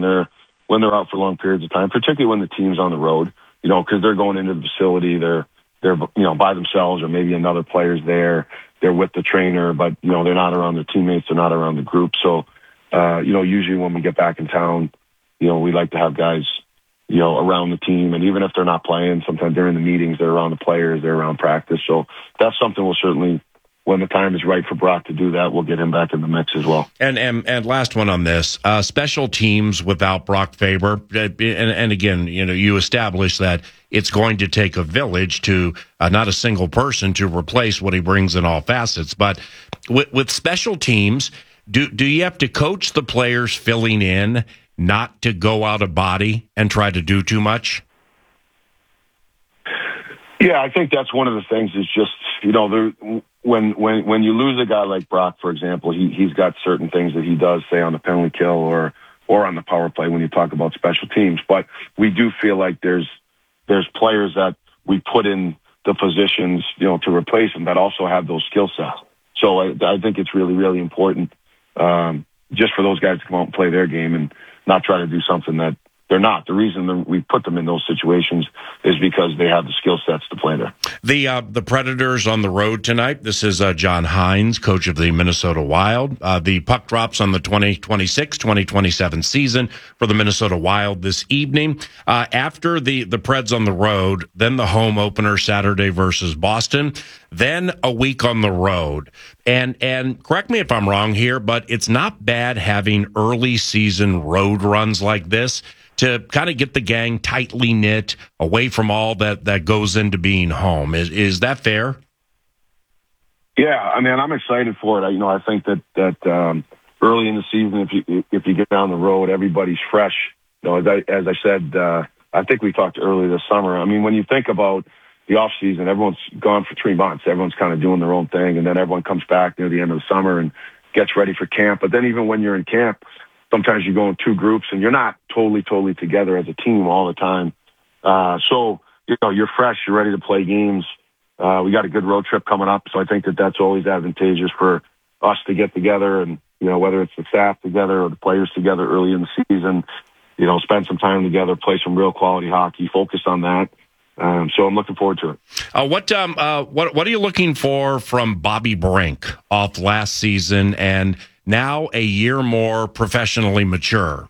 they're out for long periods of time, particularly when the team's on the road, because they're going into the facility, they're by themselves, or maybe another player's there. They're with the trainer, but they're not around their teammates, they're not around the group. So usually when we get back in town, we like to have guys around the team, and even if they're not playing, sometimes they're in the meetings, they're around the players, they're around practice. So that's something we'll certainly, when the time is right for Brock to do that, we'll get him back in the mix as well. And last one on this, special teams without Brock Faber, and again, you establish that it's going to take a village to not a single person to replace what he brings in all facets. But with special teams, do you have to coach the players filling in not to go out of body and try to do too much? Yeah, I think that's one of the things is just, when you lose a guy like Brock, for example, he's got certain things that he does, say on the penalty kill or on the power play when you talk about special teams. But we do feel like there's players that we put in the positions, to replace them that also have those skill sets. So I think it's really, really important just for those guys to come out and play their game and not try to do something that they're not. The reason that we put them in those situations is because they have the skill sets to play there. The Predators on the road tonight. This is John Hynes, coach of the Minnesota Wild. The puck drops on the 2026-2027 season for the Minnesota Wild this evening. After the Preds on the road, then the home opener Saturday versus Boston, then a week on the road. And correct me if I'm wrong here, but it's not bad having early season road runs like this to kind of get the gang tightly knit away from all that goes into being home. Is that fair? Yeah, I mean, I'm excited for it. I think that early in the season, if you get down the road, everybody's fresh. As I said, I think we talked earlier this summer. I mean, when you think about the off season, everyone's gone for 3 months. Everyone's kind of doing their own thing, and then everyone comes back near the end of the summer and gets ready for camp. But then even when you're in camp, sometimes you go in two groups and you're not totally together as a team all the time. So, you're fresh, you're ready to play games. We got a good road trip coming up, so I think that that's always advantageous for us to get together and, whether it's the staff together or the players together early in the season, spend some time together, play some real quality hockey, focus on that. So I'm looking forward to it. What are you looking for from Bobby Brink off last season and now a year more professionally mature?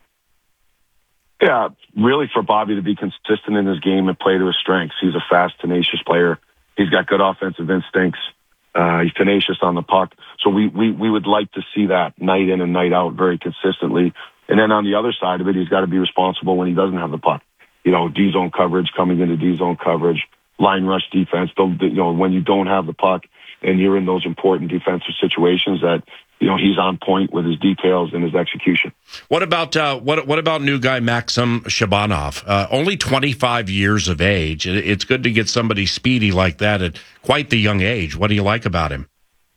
Yeah, really for Bobby to be consistent in his game and play to his strengths. He's a fast, tenacious player. He's got good offensive instincts. He's tenacious on the puck. So we would like to see that night in and night out very consistently. And then on the other side of it, he's got to be responsible when he doesn't have the puck. D-zone coverage, coming into D-zone coverage, line rush defense. When you don't have the puck and you're in those important defensive situations that, he's on point with his details and his execution. What about what about new guy Maxim Shabanov? Only 25 years of age. It's good to get somebody speedy like that at quite the young age. What do you like about him?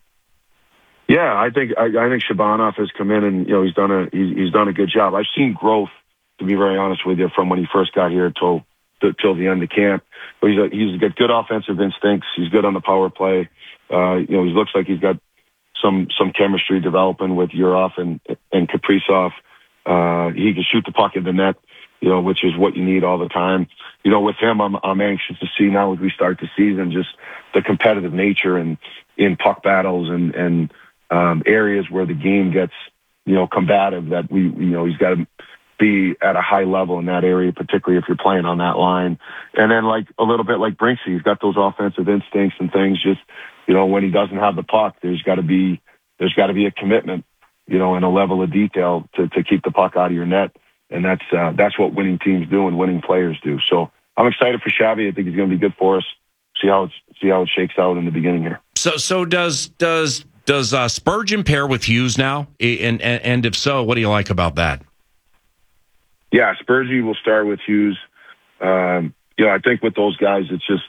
Yeah, I think Shabanov has come in and he's done a good job. I've seen growth, to be very honest with you, from when he first got here till the end of camp. But he's got good offensive instincts. He's good on the power play. He looks like he's got some chemistry developing with Urov and Kaprizov. He can shoot the puck in the net, which is what you need all the time. With him, I'm anxious to see now as we start the season just the competitive nature and in puck battles and areas where the game gets combative. That he's got to be at a high level in that area, particularly if you're playing on that line. And then a little bit like Brinksy, he's got those offensive instincts and things. Just when he doesn't have the puck, there's got to be a commitment, and a level of detail to keep the puck out of your net. And that's what winning teams do and winning players do. So I'm excited for Shabby. I think he's going to be good for us. See how it shakes out in the beginning here. So does Spurgeon pair with Hughes now? And if so, what do you like about that? Yeah, Spurgeon will start with Hughes. I think with those guys, it's just,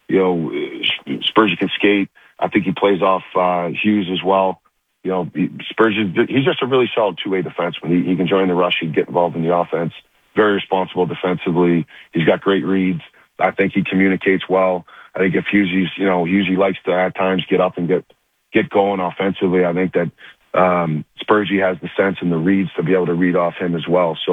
Spurgeon can skate. I think he plays off Hughes as well. Spurgeon, he's just a really solid two-way defenseman. He can join the rush. He can get involved in the offense. Very responsible defensively. He's got great reads. I think he communicates well. I think if Hughes likes to at times get up and get going offensively, I think that Spurgeon has the sense and the reads to be able to read off him as well. So